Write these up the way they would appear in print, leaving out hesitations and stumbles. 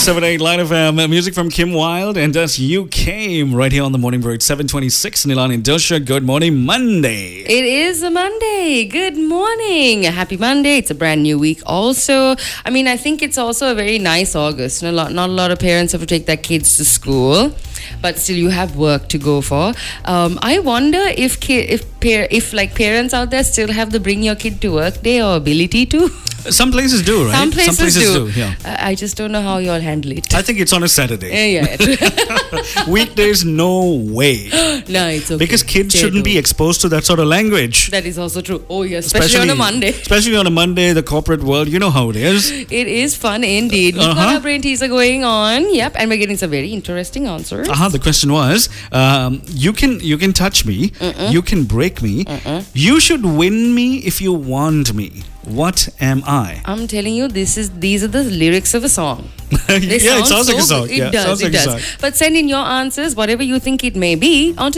101.78 Line FM. Music from Kim Wilde and As You Came right here on the Morning Break. 7:26. Nilan and Dosha. Good morning, Monday. It is a Monday. Good morning. Happy Monday. It's a brand new week also. I mean, I think it's also a very nice August. Not a lot of parents have to take their kids to school, but still you have work to go for. I wonder if parents out there still have the bring your kid to work day or ability to. Some places do, right? Some places do. Yeah. I just don't know how you all handle it. I think it's on a Saturday. Yeah. Weekdays, no way. No, it's okay. Because kids shouldn't be exposed to that sort of language. That is also true. Oh, yeah. Especially on a Monday. Especially on a Monday, the corporate world, you know how it is. It is fun indeed. We've got our brain teaser going on. Yep. And we're getting some very interesting answers. The question was, you can touch me. You can break me. You should win me if you want me. What am I? I'm telling you, these are the lyrics of a song. It sounds like a song. It does. But send in your answers, whatever you think it may be, onto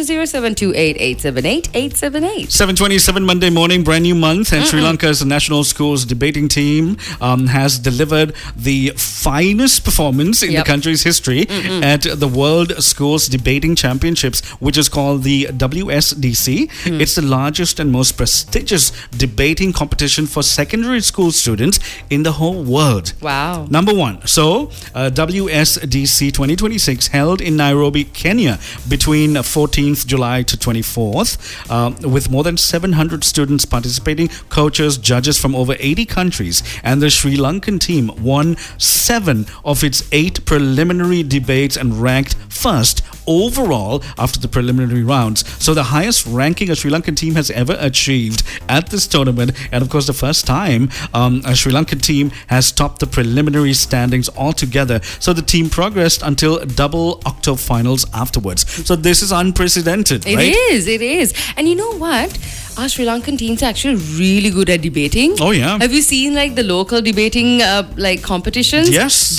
0728878878. 7:27 Monday morning, brand new month, and Sri Lanka's national schools debating team has delivered the finest performance in the country's history at the World Schools Debating Championships, which is called the WSDC. It's the largest and most prestigious debating competition for secondary school students in the whole world. Wow. Number one. So, WSDC 2026 held in Nairobi, Kenya between 14th July to 24th with more than 700 students participating, coaches, judges from over 80 countries, and the Sri Lankan team won 7 of its 8 preliminary debates and ranked first overall after the preliminary rounds. So the highest ranking a Sri Lankan team has ever achieved at this tournament, and of course the first time a Sri Lankan team has topped the preliminary standings altogether. So the team progressed until double octo finals afterwards. So this is unprecedented, right? It is. And you know what? Our Sri Lankan teams are actually really good at debating. Oh yeah. Have you seen like the local debating competitions? Yes.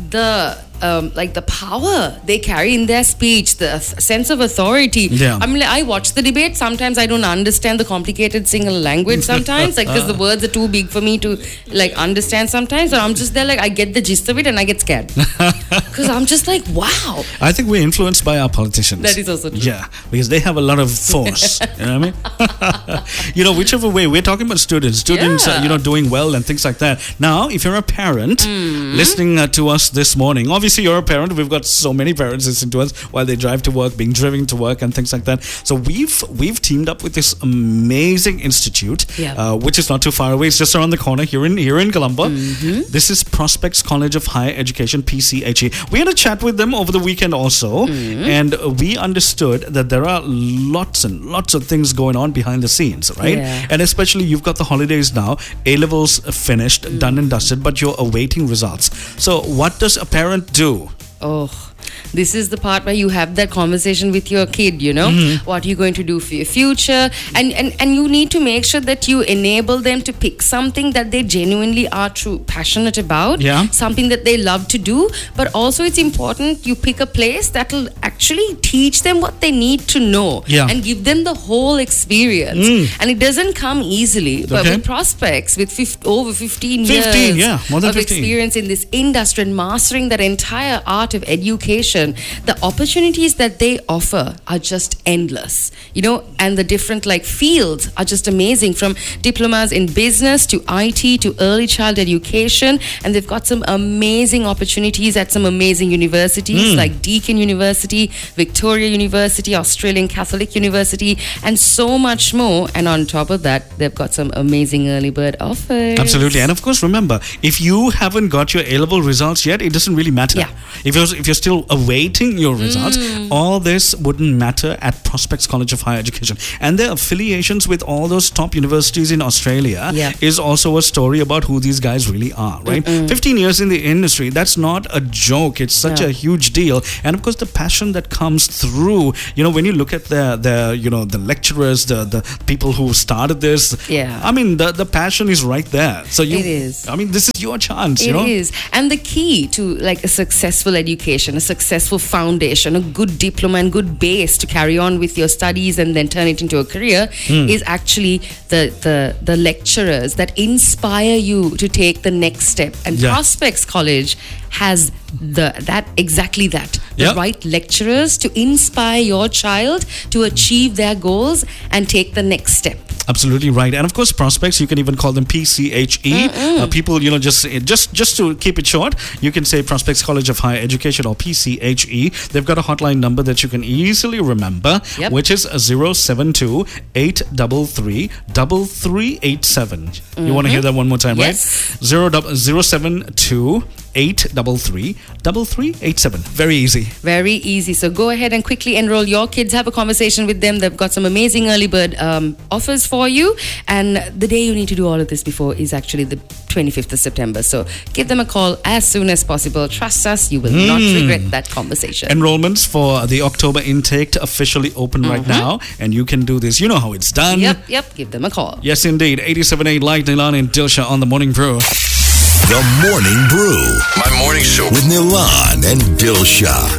The power they carry in their speech, the sense of authority. Yeah. I mean, I watch the debate. Sometimes I don't understand the complicated single language sometimes, like because the words are too big for me to like understand sometimes. So I'm just there like I get the gist of it and I get scared. Because I'm just like, wow. I think we're influenced by our politicians. That is also true. Yeah, because they have a lot of force. You know what I mean? Whichever way, we're talking about students, doing well and things like that. Now, if you're a parent listening to us this morning, obviously you're a parent. We've got so many parents listening to us while they drive to work, being driven to work and things like that. So we've teamed up with this amazing institute, which is not too far away. It's just around the corner here in Colombo. This is Prospects College of Higher Education, PCHE. We had a chat with them over the weekend also, and we understood that there are lots and lots of things going on behind the scenes, right? Yeah. And especially you've got the holidays now, A-levels finished, done and dusted, but you're awaiting results. So what does a parent do? Oh, this is the part where you have that conversation with your kid, what are you going to do for your future, and you need to make sure that you enable them to pick something that they genuinely are passionate about, something that they love to do, but also it's important you pick a place that will actually teach them what they need to know and give them the whole experience. And it doesn't come easily, but with Prospects, with over 15 years more than of 15. experience in this industry and mastering that entire art of education, the opportunities that they offer are just endless, and the different fields are just amazing, from diplomas in business to IT to early child education, and they've got some amazing opportunities at some amazing universities like Deakin University, Victoria University, Australian Catholic University, and so much more. And on top of that, they've got some amazing early bird offers. Absolutely. And of course, remember, if you haven't got your A-level results yet, it doesn't really matter. If you're still awaiting your results, all this wouldn't matter at Prospects College of Higher Education. And their affiliations with all those top universities in Australia is also a story about who these guys really are, right? 15 years in the industry, that's not a joke. It's such a huge deal. And of course, the passion that comes through, when you look at the lecturers, the people who started this, I mean, the passion is right there. So it is. I mean, this is your chance, It is. And the key to a successful education, a successful foundation, a good diploma and good base to carry on with your studies and then turn it into a career is actually the lecturers that inspire you to take the next step. And Prospects College has exactly that. The Yep. right lecturers to inspire your child to achieve their goals and take the next step. Absolutely right. And of course, Prospects, you can even call them PCHE. People, just to keep it short, you can say Prospects College of Higher Education or PCHE. They've got a hotline number that you can easily remember, Yep. which is 072 833 3387. You want to hear that one more time, Yes. right? 072 833 3387. Very easy. Very easy. So go ahead and quickly enroll your kids. Have a conversation with them. They've got some amazing early bird offers for you. And the day you need to do all of this before is actually the 25th of September. So give them a call as soon as possible. Trust us, you will not regret that conversation. Enrollments for the October intake officially open right now, and you can do this. You know how it's done. Yep. Give them a call. Yes, indeed. 87.8 Light Nilan and Dilsha on the Morning Brew. The Morning Brew. My morning show with Nilan and Dilsha.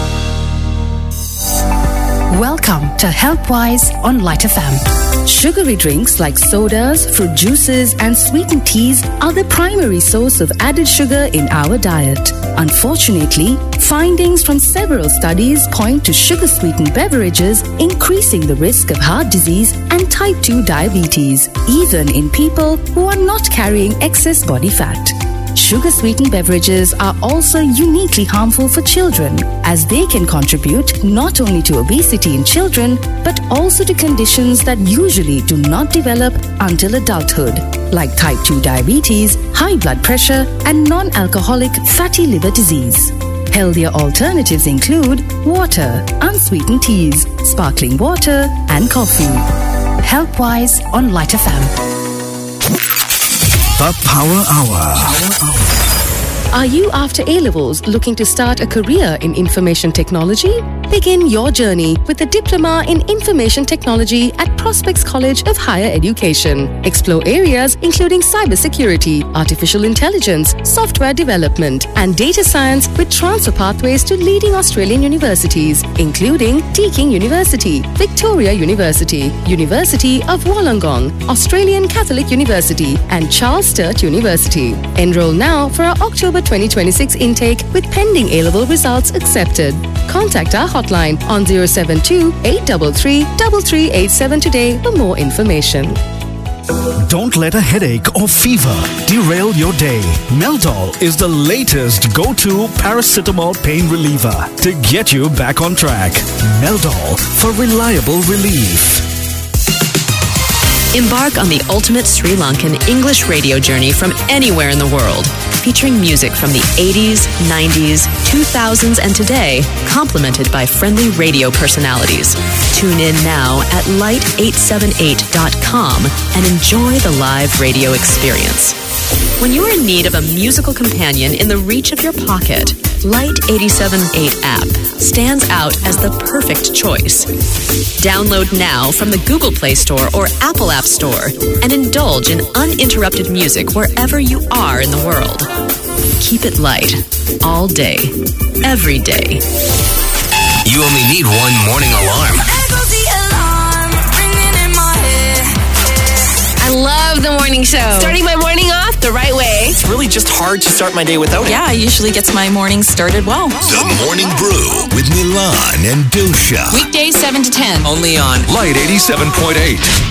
Welcome to Healthwise on Light FM. Sugary drinks like sodas, fruit juices, and sweetened teas are the primary source of added sugar in our diet. Unfortunately, findings from several studies point to sugar-sweetened beverages increasing the risk of heart disease and type 2 diabetes, even in people who are not carrying excess body fat. Sugar-sweetened beverages are also uniquely harmful for children, as they can contribute not only to obesity in children, but also to conditions that usually do not develop until adulthood, like type 2 diabetes, high blood pressure, and non-alcoholic fatty liver disease. Healthier alternatives include water, unsweetened teas, sparkling water, and coffee. Healthwise on Light FM. The Power Hour. Are you after A-levels looking to start a career in information technology? Begin your journey with a diploma in information technology at Prospects College of Higher Education. Explore areas including cybersecurity, artificial intelligence, software development, and data science with transfer pathways to leading Australian universities, including Deakin University, Victoria University, University of Wollongong, Australian Catholic University, and Charles Sturt University. Enroll now for our October 2026 intake with pending A-level results accepted. Contact our hotline on 072 833 3387 today for more information. Don't let a headache or fever derail your day. Meldol is the latest go-to paracetamol pain reliever to get you back on track. Meldol for reliable relief. Embark on the ultimate Sri Lankan English radio journey from anywhere in the world, featuring music from the 80s, 90s, 2000s, and today, complemented by friendly radio personalities. Tune in now at light878.com and enjoy the live radio experience. When you're in need of a musical companion in the reach of your pocket, Light 87.8 app stands out as the perfect choice. Download now from the Google Play Store or Apple App Store and indulge in uninterrupted music wherever you are in the world. Keep it light, all day, every day. You only need one morning alarm. I love the morning show. Starting my morning off the right way. It's really just hard to start my day without it. Yeah, usually gets my morning started well. The Morning Brew with Nilan and Dilsha. Weekdays 7 to 10. Only on Light 87.8.